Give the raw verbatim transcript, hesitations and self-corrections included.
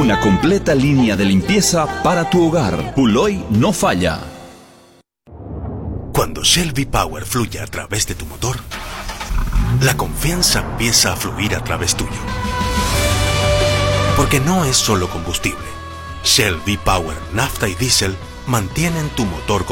Una completa línea de limpieza para tu hogar. Puloy no falla. Cuando Shell V-Power fluye a través de tu motor, la confianza empieza a fluir a través tuyo. Porque no es solo combustible. Shell V-Power, nafta y diésel mantienen tu motor